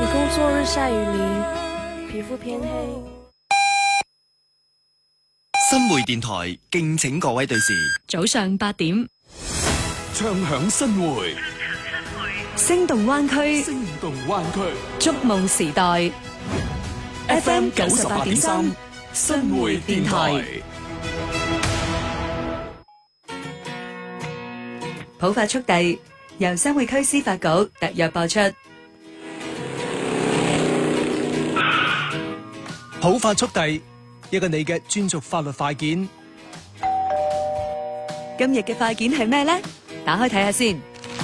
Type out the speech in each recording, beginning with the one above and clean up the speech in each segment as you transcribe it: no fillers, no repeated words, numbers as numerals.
工作日下雨淋，皮膚偏黑。 新會電台敬請各位對視， 早上8點， 唱響新會， 聲動灣區， 聲動灣區， 觸夢時代 FM 98.3，新會電台。 普法速遞由新會區司法局特約播出。 普法速遞，一個你嘅專屬法律快件。 今日嘅快件係咩呢？打開睇下先。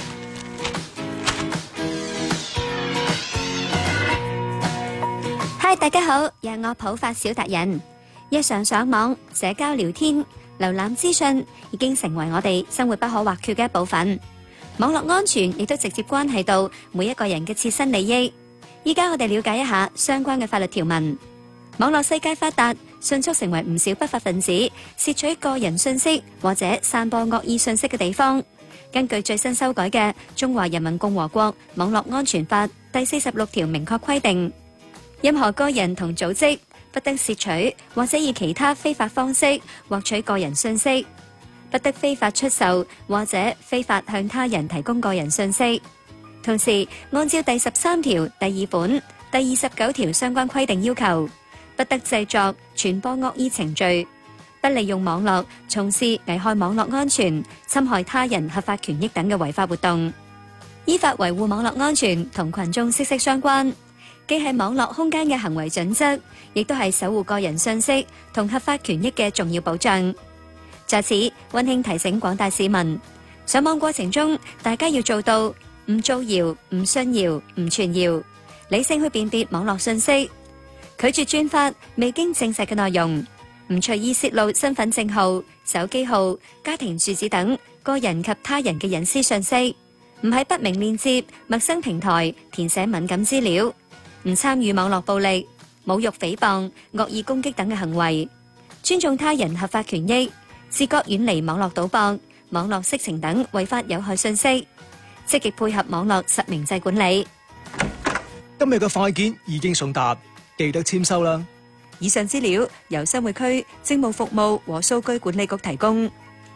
嗨，大家好，有我普法小達人。日常上網、社交聊天、瀏覽資訊已經成為我哋生活不可或缺嘅一部分。網絡安全亦都直接關係到每一個人嘅切身利益。依家我哋了解一下相關嘅法律條文。網絡世界發達，迅速成為唔少不法分子竊取個人信息或者散播惡意信息嘅地方。根據最新修改嘅《中華人民共和國網絡安全法》第46條明確規定，任何個人同組織不得竊取或者以其他非法方式獲取個人信息，不得非法出售或者非法向他人提供個人信息。同時，按照第13條第2款、第29條相關規定要求，不得製作、傳播惡意程序，不利用網絡從事危害網絡安全、侵害他人合法權益等嘅違法活動。依法維護網絡安全同群眾息息相關，既係網絡空間嘅行為準則，亦都係守護個人信息同合法權益嘅重要保障。在此，溫馨提醒廣大市民，上網過程中，大家要做到唔造謠、唔信謠、唔傳謠，理性去辨別網絡信息，拒絕轉發未經證實嘅內容，唔隨意泄露身份證號、手機號、家庭住址等個人及他人嘅隱私信息，唔喺不明鏈接、陌生平台填寫敏感資料，唔參與網絡暴力、侮辱、誹謗、惡意攻擊等嘅行為，尊重他人合法權益，自覺遠離網絡賭博、網絡色情等違法有害信息，積極配合網絡實名制管理。 今日嘅快件已經送達，記得簽收啦。 以上資料由新會區政務服務和數據管理局提供。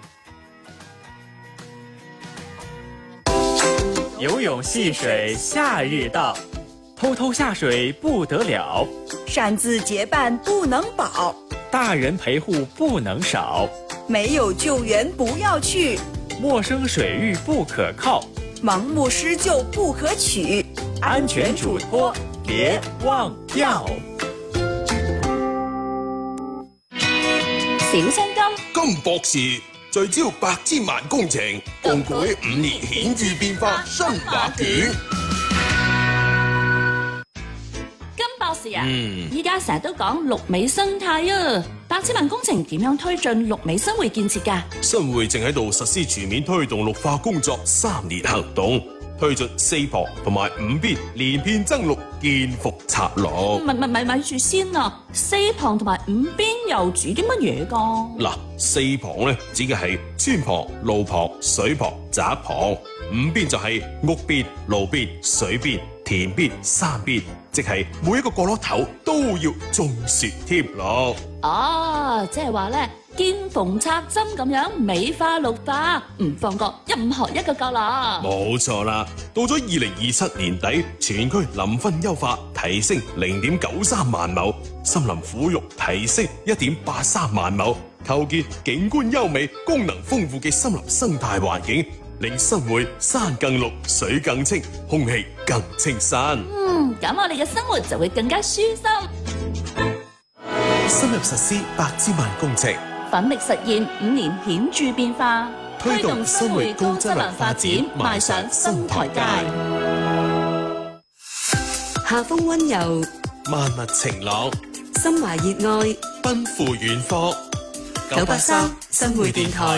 游泳戲水夏日到，偷偷下水不得了， 擅自結伴不能保， 大人陪護不能少， 沒有救援不要去， 陌生水域不可靠， 盲目施救不可取， 安全囑託別忘掉。 小薪金， 金博士聚焦100千萬工程，共舉5年顯著變化新畫卷。 金博士啊，依家成日都講綠美生態啊，100千萬工程點樣推進綠美生活建設㗎？ 新會正喺度實施全面推動綠化工作3年行動，推進4旁同埋5邊連片增綠建復策略。 咪住先啊！4旁同埋5邊又指啲乜嘢㗎？ 嗱，4旁咧指嘅係村旁、路旁、水旁、宅旁；5邊就係屋邊、路邊、水邊、田邊、山邊，即係每一個角落頭都要種樹添咯。 哦，即係話咧，見縫插針咁樣美化綠化，唔放過任何一個角落。 冇錯啦，到咗2027年底，全區林分優化提升0.93萬畝，森林撫育提升1.83萬畝，構建景觀優美、功能豐富嘅森林生態環境，令生活山更綠、水更清、空氣更清新。 咁我哋嘅生活就會更加舒心。 深入實施100千萬工程， 奮力實現5年顯著變化， 推動生活高質量發展，邁上新台階。 夏風溫柔， 萬物晴朗， 心懷熱愛， 奔赴遠方。 983新會電台。